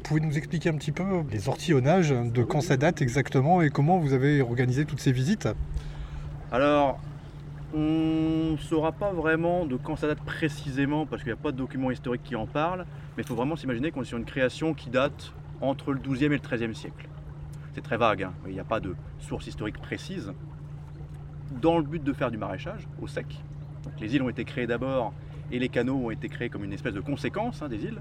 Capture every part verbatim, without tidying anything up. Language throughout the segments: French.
pouvez nous expliquer un petit peu les ortillonnages, de quand ça date exactement et comment vous avez organisé toutes ces visites? Alors, on ne saura pas vraiment de quand ça date précisément parce qu'il n'y a pas de document historique qui en parle, mais il faut vraiment s'imaginer qu'on est sur une création qui date entre le douzième et le treizième siècle. C'est très vague, hein. Il n'y a pas de source historique précise. Dans le but de faire du maraîchage au sec. Donc, les îles ont été créées d'abord et les canaux ont été créés comme une espèce de conséquence hein, des îles.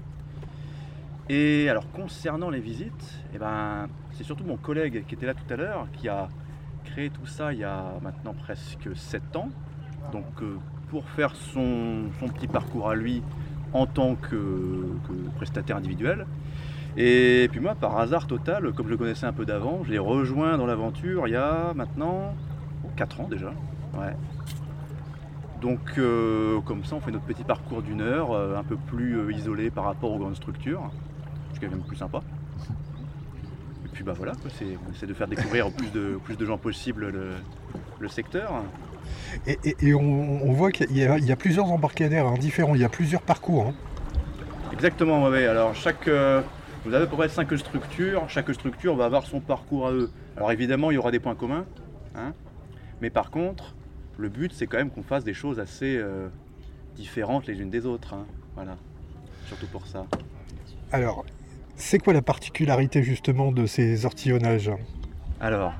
Et alors concernant les visites, eh ben, c'est surtout mon collègue qui était là tout à l'heure qui a créé tout ça il y a maintenant presque sept ans. Donc euh, pour faire son, son petit parcours à lui en tant que, que prestataire individuel. Et puis moi, par hasard total, comme je le connaissais un peu d'avant, je l'ai rejoint dans l'aventure il y a maintenant quatre ans déjà. Ouais. Donc euh, comme ça, on fait notre petit parcours d'une heure, euh, un peu plus euh, isolé par rapport aux grandes structures, ce qui est même plus sympa. Et puis bah voilà, quoi, c'est, on essaie de faire découvrir au plus de, au plus de gens possible le, le secteur. Et, et, et on, on voit qu'il y a, il y a plusieurs embarcadères hein, différents, il y a plusieurs parcours. Hein. Exactement, ouais. Alors chaque, euh, vous avez à peu près cinq structures, chaque structure va avoir son parcours à eux. Alors évidemment, il y aura des points communs, hein, mais par contre, le but c'est quand même qu'on fasse des choses assez euh, différentes les unes des autres. Hein. Voilà, surtout pour ça. Alors, c'est quoi la particularité justement de ces ortillonnages? Alors,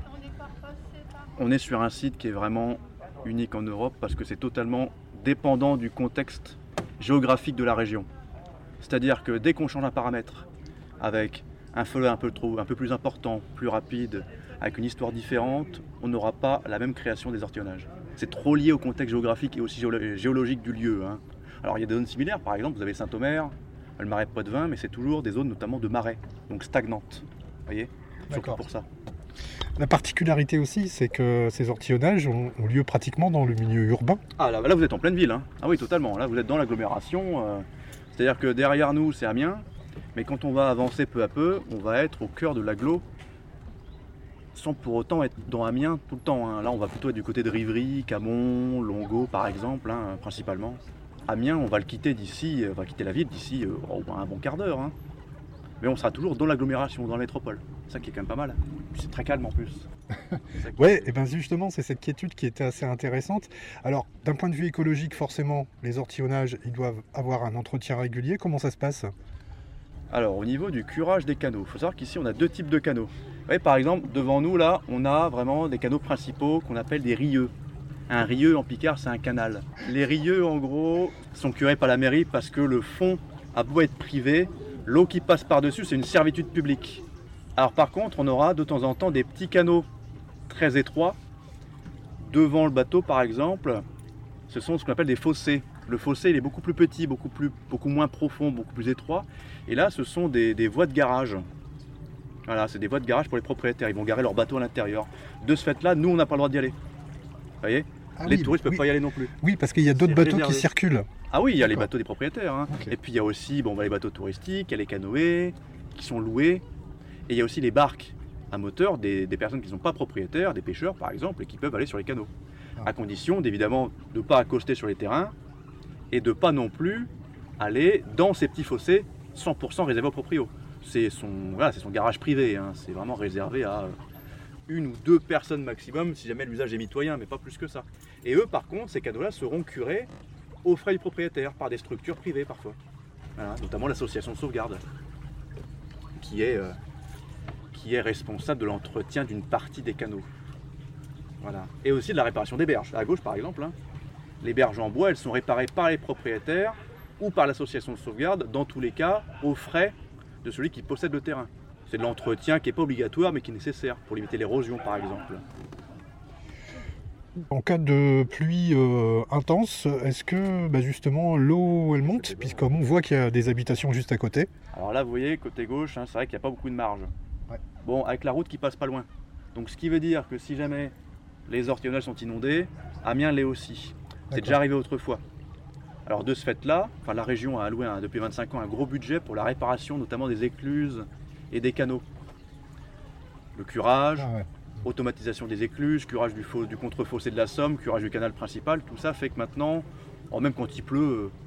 on est sur un site qui est vraiment unique en Europe parce que c'est totalement dépendant du contexte géographique de la région. C'est-à-dire que dès qu'on change un paramètre avec un feu un peu, trop, un peu plus important, plus rapide, avec une histoire différente, on n'aura pas la même création des ortillonnages. C'est trop lié au contexte géographique et aussi géologique du lieu. Hein. Alors il y a des zones similaires, par exemple, vous avez Saint-Omer, le marais de Poitevin, mais c'est toujours des zones notamment de marais, donc stagnantes. Vous voyez ? Surtout pour ça. La particularité aussi, c'est que ces ortillonnages ont, ont lieu pratiquement dans le milieu urbain. Ah là, là vous êtes en pleine ville. Hein. Ah oui, totalement. Là vous êtes dans l'agglomération. Euh, c'est-à-dire que derrière nous c'est Amiens, mais quand on va avancer peu à peu, on va être au cœur de l'agglo, sans pour autant être dans Amiens tout le temps. Hein. Là on va plutôt être du côté de Rivry, Camon, Longo par exemple, hein, principalement. Amiens, on va le quitter d'ici, on va quitter la ville d'ici euh, oh, un bon quart d'heure. Hein. Mais on sera toujours dans l'agglomération, dans la métropole. C'est ça qui est quand même pas mal. C'est très calme en plus. Ouais, et bien justement, c'est cette quiétude qui était assez intéressante. Alors, d'un point de vue écologique, forcément, les ortillonnages, ils doivent avoir un entretien régulier. Comment ça se passe? Alors, au niveau du curage des canaux, il faut savoir qu'ici, on a deux types de canaux. Vous voyez, par exemple, devant nous, là, on a vraiment des canaux principaux qu'on appelle des rieux. Un rieux, en picard, c'est un canal. Les rieux, en gros, sont curés par la mairie parce que le fond a beau être privé, l'eau qui passe par-dessus, c'est une servitude publique. Alors par contre, on aura de temps en temps des petits canaux très étroits. Devant le bateau, par exemple, ce sont ce qu'on appelle des fossés. Le fossé, il est beaucoup plus petit, beaucoup, plus, beaucoup moins profond, beaucoup plus étroit. Et là, ce sont des, des voies de garage. Voilà, c'est des voies de garage pour les propriétaires. Ils vont garer leur bateau à l'intérieur. De ce fait-là, nous, on n'a pas le droit d'y aller. Vous voyez ? Ah les oui, touristes ne oui. peuvent pas y aller non plus. Oui, parce qu'il y a d'autres C'est bateaux réservé. qui circulent. Ah oui, il y a les D'accord. bateaux des propriétaires. Hein. Okay. Et puis il y a aussi bon, bah, les bateaux touristiques, il y a les canoës qui sont loués. Et il y a aussi les barques à moteur des, des personnes qui ne sont pas propriétaires, des pêcheurs par exemple, et qui peuvent aller sur les canaux. Ah. À condition d'évidemment de ne pas accoster sur les terrains et de ne pas non plus aller dans ces petits fossés cent pour cent réservés aux proprios. C'est son, voilà, c'est son garage privé, hein. C'est vraiment réservé à une ou deux personnes maximum si jamais l'usage est mitoyen, mais pas plus que ça. Et eux par contre, ces canaux-là seront curés aux frais du propriétaire par des structures privées parfois. Voilà, notamment l'association de sauvegarde qui est, euh, qui est responsable de l'entretien d'une partie des canaux. Voilà. Et aussi de la réparation des berges. À gauche par exemple, hein, les berges en bois, elles sont réparées par les propriétaires ou par l'association de sauvegarde, dans tous les cas aux frais de celui qui possède le terrain. C'est de l'entretien qui n'est pas obligatoire mais qui est nécessaire pour limiter l'érosion par exemple. En cas de pluie euh, intense, est-ce que bah, justement l'eau elle monte, puisqu'on voit qu'il y a des habitations juste à côté? Alors là vous voyez côté gauche, hein, c'est vrai qu'il n'y a pas beaucoup de marge. Ouais. Bon, avec la route qui passe pas loin. Donc ce qui veut dire que si jamais les ortillonnages sont inondés, Amiens l'est aussi. C'est déjà arrivé autrefois. Alors de ce fait-là, enfin, la région a alloué un, depuis vingt-cinq ans un gros budget pour la réparation notamment des écluses et des canaux. Le curage, ah ouais. Automatisation des écluses, curage du, du contre-fossé de la Somme, curage du canal principal, tout ça fait que maintenant, oh, même quand il pleut,